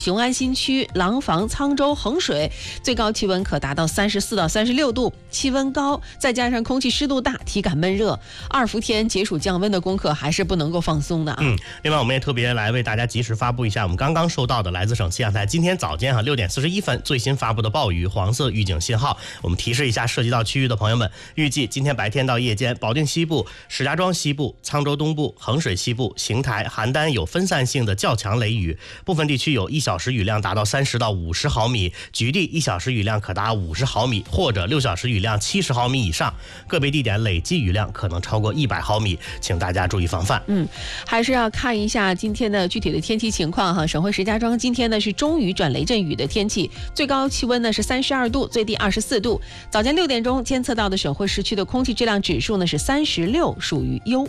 雄安新区、廊坊、沧州、衡水，最高气温可达到34到36度，气温高，再加上空气湿度大，体感闷热，二伏天解暑降温的功课还是不能够放松的啊。 另外我们也特别来为大家及时发布一下我们刚刚收到的来自省气象台今天早间6点41分最新发布的暴雨黄色预警信号。我们提示一下涉及到区域的朋友们，预计今天白天到夜间，保定西部、石家庄西部、沧州东部、衡水西部、邢台、邯郸有分散性的较强雷雨，部分地区有1小时雨量达到30到50毫米，局地1小时雨量可达50毫米，或者6小时雨量70毫米以上，个别地点累计雨量可能超过100毫米，请大家注意防范。 还是要看一下今天的具体的天气情况哈。省会石家庄今天呢是中雨转雷阵雨的天气，最高气温呢是32度，最低24度。早间6点钟监测到的省会市区的空气质量指数呢是36，属于优。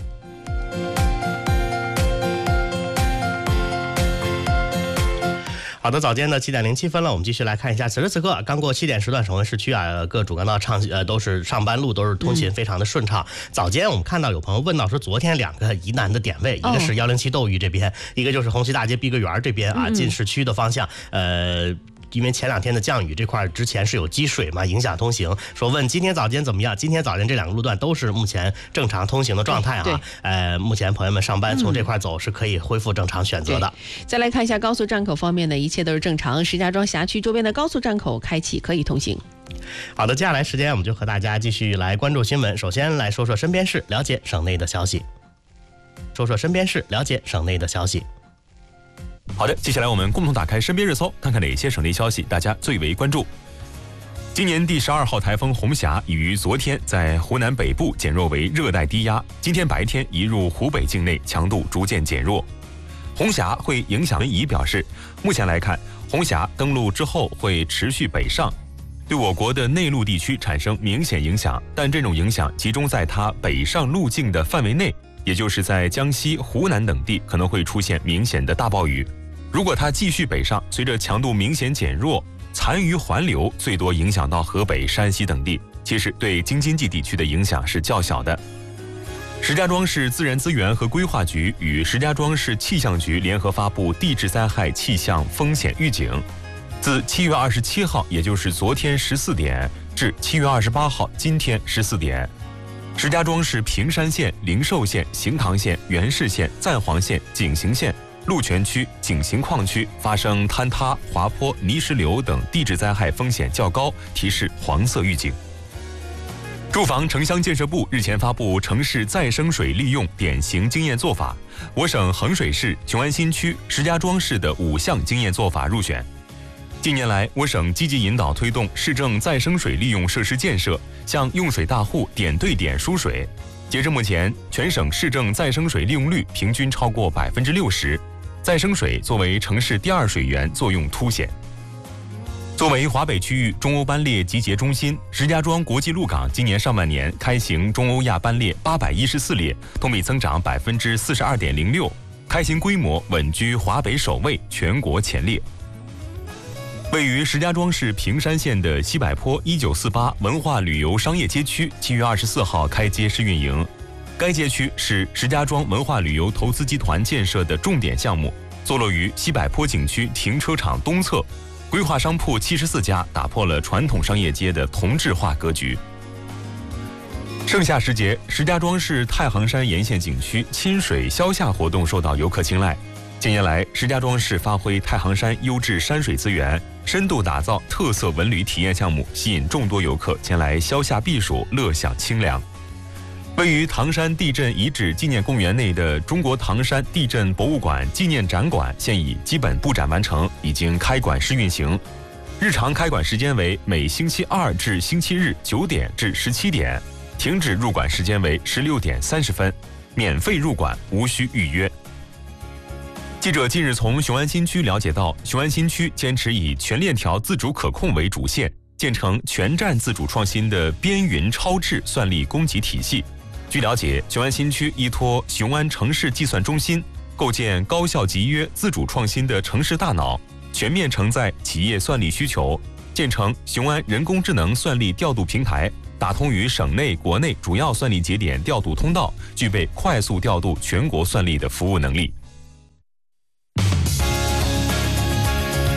好的，早间的7点07分了，我们继续来看一下，此时此刻刚过7点时段，省会市区各主干道都是上班路都是通勤非常的顺畅。早间我们看到有朋友问到说，昨天2个疑难的点位，一个是107斗鱼这边，一个就是红旗大街碧桂园这边进市区的方向，因为前2天的降雨这块之前是有积水嘛，影响通行。说问今天早间怎么样？今天早间这2个路段都是目前正常通行的状态啊。目前朋友们上班从这块走是可以恢复正常选择的。 再来看一下高速站口方面呢，一切都是正常。石家庄辖区周边的高速站口开启，可以通行。 好的，接下来时间我们就和大家继续来关注新闻。首先来说说身边事，了解省内的消息。 好的，接下来我们共同打开身边热搜，看看哪些省内消息大家最为关注。今年第12号台风红霞已于昨天在湖南北部减弱为热带低压，今天白天移入湖北境内，强度逐渐减弱。红霞会影响仪表示，目前来看，红霞登陆之后会持续北上，对我国的内陆地区产生明显影响，但这种影响集中在它北上路径的范围内，也就是在江西、湖南等地可能会出现明显的大暴雨。如果它继续北上，随着强度明显减弱，残余环流最多影响到河北、山西等地，其实对京津冀地区的影响是较小的。石家庄市自然资源和规划局与石家庄市气象局联合发布地质灾害气象风险预警，自7月27号，也就是昨天14点至7月28号，今天14点，石家庄市平山县、灵寿县、行堂县、元氏县、赞皇县、景行县、鹿泉区、景行矿区发生坍塌、滑坡、泥石流等地质灾害风险较高，提示黄色预警。住房城乡建设部日前发布城市再生水利用典型经验做法，我省衡水市、雄安新区、石家庄市的5项经验做法入选。近年来，我省积极引导推动市政再生水利用设施建设，向用水大户点对点输水。截至目前，全省市政再生水利用率平均超过60%，再生水作为城市第2水源作用凸显。作为华北区域中欧班列集结中心，石家庄国际陆港今年上半年开行中欧亚班列814列，同比增长42.06%，开行规模稳居华北首位，全国前列。位于石家庄市平山县的西柏坡1948文化旅游商业街区7月24号开街试运营。该街区是石家庄文化旅游投资集团建设的重点项目，坐落于西柏坡景区停车场东侧，规划商铺74家，打破了传统商业街的同质化格局。盛夏时节，石家庄市太行山沿线景区亲水消夏活动受到游客青睐。近年来，石家庄市发挥太行山优质山水资源，深度打造特色文旅体验项目，吸引众多游客前来消夏避暑，乐享清凉。位于唐山地震遗址纪念公园内的中国唐山地震博物馆纪念展馆现已基本布展完成，已经开馆试运行。日常开馆时间为每星期2至星期日9点至17点，停止入馆时间为16点30分，免费入馆，无需预约。记者近日从雄安新区了解到，雄安新区坚持以全链条自主可控为主线，建成全站自主创新的边云超智算力供给体系。据了解，雄安新区依托雄安城市计算中心，构建高效集约、自主创新的城市大脑，全面承载企业算力需求，建成雄安人工智能算力调度平台，打通于省内、国内主要算力节点调度通道，具备快速调度全国算力的服务能力。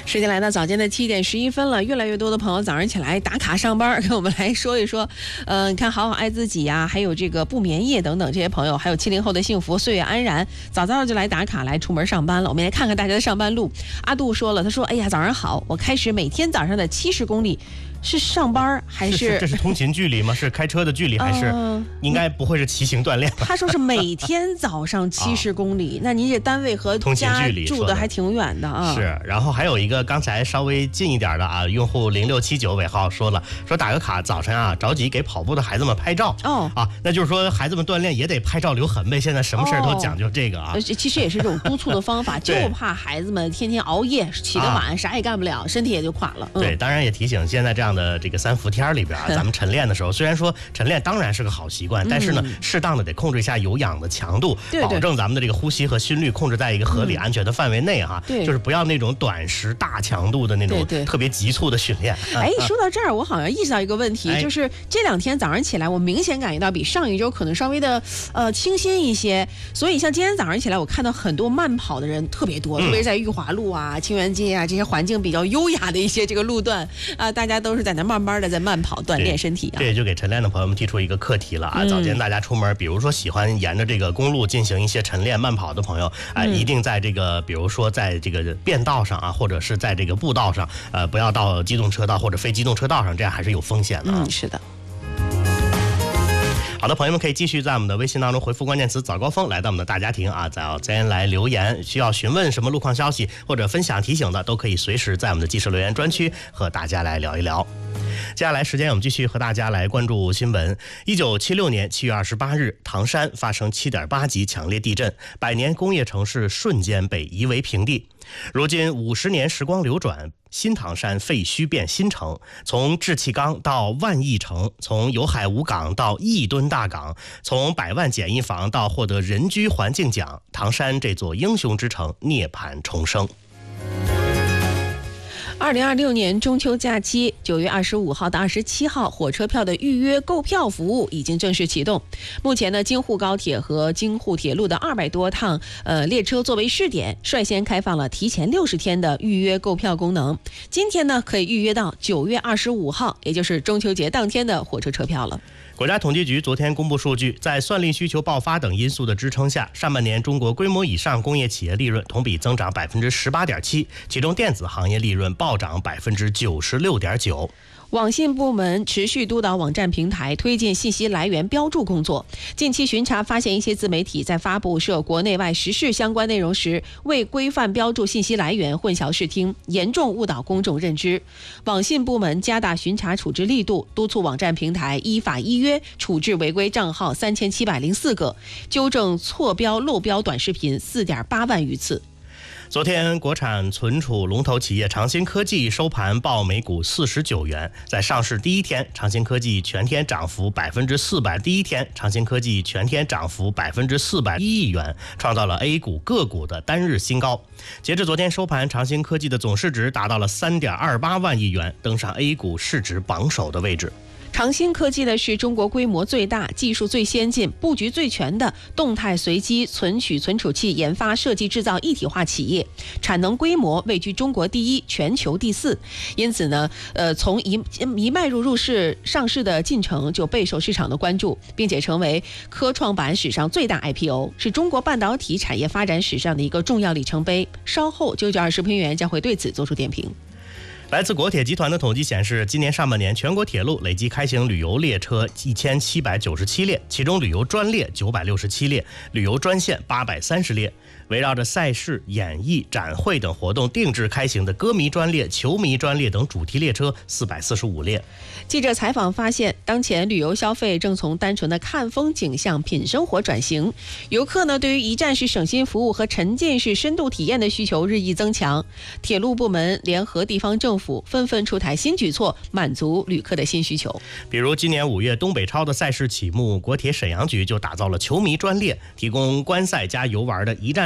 时间来到早间的7点11分了，越来越多的朋友早上起来打卡上班，跟我们来说一说，你看好好爱自己呀，还有这个不眠夜等等这些朋友，还有70后的幸福岁月安然，早早就来打卡来出门上班了。我们来看看大家的上班路。阿杜说了，他说：“哎呀，早上好，我开始每天早上的70公里。”是上班还是这是通勤距离吗？是开车的距离还是应该不会是骑行锻炼吧？ 他说是每天早上70公里，那你这单位和家住的还挺远的啊。 是，然后还有一个刚才稍微近一点的啊，用户0679尾号说了，说打个卡，早晨啊着急给跑步的孩子们拍照那就是说孩子们锻炼也得拍照留痕呗。现在什么事儿都讲究这个啊。 其实也是这种督促的方法，就怕孩子们天天熬夜起得晚，啥也干不了，身体也就垮了。 对，当然也提醒现在这样的这个3伏天里边咱们晨练的时候，虽然说晨练当然是个好习惯，但是呢，适当的得控制一下有氧的强度，保证咱们的这个呼吸和心率控制在一个合理安全的范围内哈。就是不要那种短时大强度的那种特别急促的训练。 说到这儿，我好像意识到一个问题，就是这2天早上起来，我明显感觉到比上一周可能稍微的清新一些。所以像今天早上起来，我看到很多慢跑的人特别多，特别是在裕华路啊、清源街啊这些环境比较优雅的一些这个路段啊，大家都是在那慢慢的在慢跑锻炼身体啊。 这也就给晨练的朋友们提出一个课题了啊。早间大家出门，比如说喜欢沿着这个公路进行一些晨练慢跑的朋友一定在这个比如说在这个便道上啊，或者是在这个步道上不要到机动车道或者非机动车道上，这样还是有风险的。 是的。 好的，朋友们可以继续在我们的微信当中回复关键词早高峰，来到我们的大家庭啊，早间来留言，需要询问什么路况消息或者分享提醒的，都可以随时在我们的即时留言专区和大家来聊一聊。接下来时间我们继续和大家来关注新闻。1976年7月28日，唐山发生7.8级强烈地震，百年工业城市瞬间被夷为平地。如今50年时光流转，新唐山废墟变新城，从制气缸到万亿城，从有海无港到1吨大港，从100万简易房到获得人居环境奖，唐山这座英雄之城涅槃重生。 2026年中秋假期9月25号到27号，火车票的预约购票服务已经正式启动。目前呢，京沪高铁和京沪铁路的200多趟列车作为试点，率先开放了提前60天的预约购票功能。今天呢，可以预约到9月25号，也就是中秋节当天的火车车票了。 国家统计局昨天公布数据，在算力需求爆发等因素的支撑下，上半年中国规模以上工业企业利润同比增长18.7%，其中电子行业利润暴涨96.9%。 网信部门持续督导网站平台推进信息来源标注工作。近期巡查发现一些自媒体在发布涉国内外时事相关内容时，未规范标注信息来源，混淆视听，严重误导公众认知。网信部门加大巡查处置力度，督促网站平台依法依约处置违规账号3704个，纠正错标漏标短视频4.8万余次。 昨天，国产存储龙头企业长鑫科技收盘报每股49元，在上市第一天，长鑫科技全天涨幅400%，第一天，长鑫科技全天涨幅401亿元，创造了 A 股个股的单日新高。截至昨天收盘，长鑫科技的总市值达到了3.28万亿元，登上 A 股市值榜首的位置。 长鑫科技呢是中国规模最大、技术最先进、布局最全的动态随机存取存储器研发、设计、制造一体化企业，产能规模位居中国第一、全球第4。因此呢，从一迈入市上市的进程就备受市场的关注，并且成为科创板史上最大 IPO， 是中国半导体产业发展史上的一个重要里程碑。稍后992视频员将会对此做出点评。 来自国铁集团的统计显示，今年上半年全国铁路累计开行旅游列车1797列，其中旅游专列967列，旅游专线830列。围绕着赛事、演艺、展会等活动定制开行的歌迷专列、球迷专列等主题列车445列。 记者采访发现，当前旅游消费正从单纯的看风景向品生活转型，游客呢对于一站式省心服务和沉浸式深度体验的需求日益增强。铁路部门联合地方政府纷纷出台新举措，满足旅客的新需求。 比如今年5月东北超的赛事启幕，国铁沈阳局就打造了球迷专列，提供观赛加游玩的一站式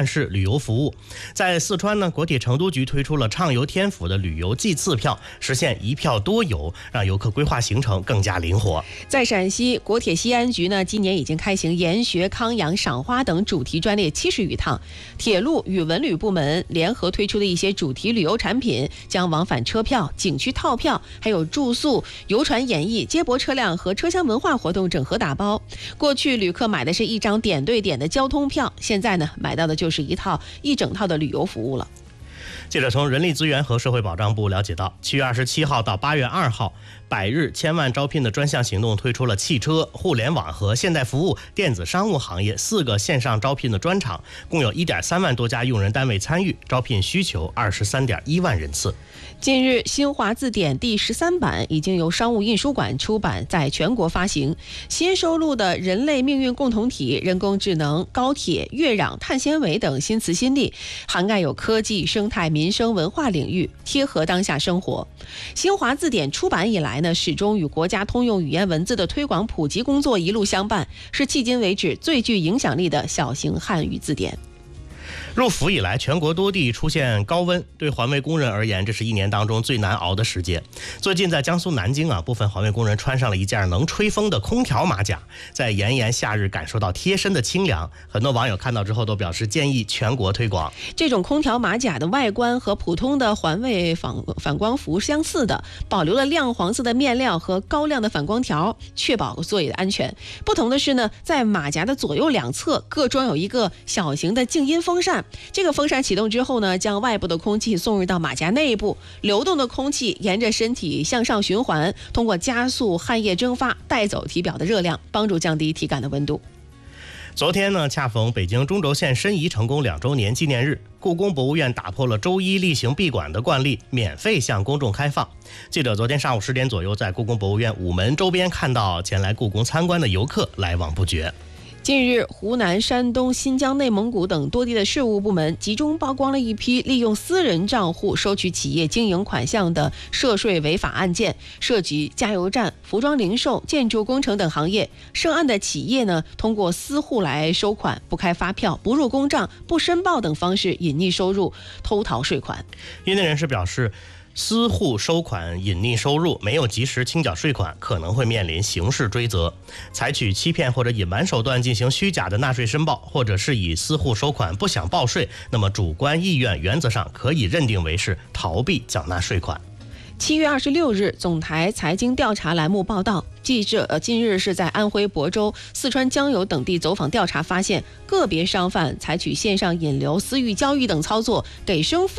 式旅游服务。在四川呢，国铁成都局推出了畅游天府的旅游季次票，实现一票多游，让游客规划行程更加灵活。 在陕西，国铁西安局呢，今年已经开行研学、康养、赏花等主题专列70余趟。铁路与文旅部门联合推出的一些主题旅游产品，将往返车票、景区套票，还有住宿、游船演艺、接驳车辆和车厢文化活动整合打包。过去旅客买的是一张点对点的交通票，现在呢，买到的就是一整套的旅游服务了。 记者从人力资源和社会保障部了解到，7月27号到8月2号100日千万招聘的专项行动推出了汽车、互联网和现代服务、电子商务行业4个线上招聘的专场，共有1.3万多家用人单位参与，招聘需求23.1万人次。 近日，新华字典第13版已经由商务印书馆出版，在全国发行。新收录的人类命运共同体、人工智能、高铁、月壤、碳纤维等新词新例，涵盖有科技、生态、民生、文化领域，贴合当下生活。新华字典出版以来呢，始终与国家通用语言文字的推广普及工作一路相伴，是迄今为止最具影响力的小型汉语字典。 入伏以来，全国多地出现高温，对环卫工人而言，这是一年当中最难熬的时节。最近在江苏南京部分环卫工人穿上了一件能吹风的空调马甲，在炎炎夏日感受到贴身的清凉。很多网友看到之后都表示建议全国推广。 这种空调马甲的外观和普通的环卫反光服相似的，保留了亮黄色的面料和高亮的反光条，确保座椅的安全。不同的是呢，在马甲的左右两侧各装有一个小型的静音风扇。这个风扇启动之后呢，将外部的空气送入到马甲内部，流动的空气沿着身体向上循环，通过加速汗液蒸发，带走体表的热量，帮助降低体感的温度。 昨天呢，恰逢北京中轴线申遗成功2周年纪念日，故宫博物院打破了周一例行闭馆的惯例，免费向公众开放。记者昨天上午10点左右，在故宫博物院午门周边看到前来故宫参观的游客来往不绝。 近日，湖南、山东、新疆、内蒙古等多地的税务部门集中曝光了一批利用私人账户收取企业经营款项的涉税违法案件，涉及加油站、服装零售、建筑工程等行业。涉案的企业呢，通过私户来收款、不开发票、不入公账、不申报等方式隐匿收入、偷逃税款。 业内人士表示，私户收款隐匿收入，没有及时清缴税款，可能会面临刑事追责。采取欺骗或者隐瞒手段进行虚假的纳税申报，或者是以私户收款不想报税，那么主观意愿原则上可以认定为是逃避缴纳税款。 7月26日，总台财经调查栏目报道，记者近日是在安徽亳州、四川江油等地走访调查，发现个别商贩采取线上引流、私域交易等操作，给生